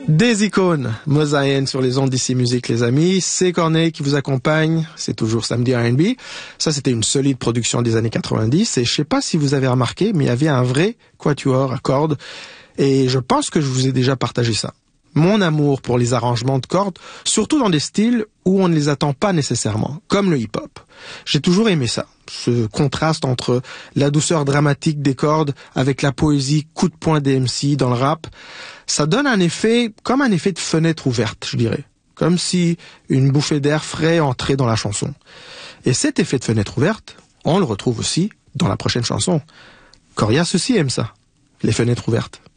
Des icônes, Mosaïen sur les ondes d'ici musique les amis, c'est Corneille qui vous accompagne, c'est toujours samedi R&B. Ça c'était une solide production des années 90 et je sais pas si vous avez remarqué mais il y avait un vrai quatuor à cordes et je pense que je vous ai déjà partagé ça. Mon amour pour les arrangements de cordes, surtout dans des styles où on ne les attend pas nécessairement, comme le hip-hop. J'ai toujours aimé ça, ce contraste entre la douceur dramatique des cordes avec la poésie coup de poing des MC dans le rap. Ça donne un effet, comme un effet de fenêtre ouverte, je dirais. Comme si une bouffée d'air frais entrait dans la chanson. Et cet effet de fenêtre ouverte, on le retrouve aussi dans la prochaine chanson. Corias aussi aime ça, les fenêtres ouvertes.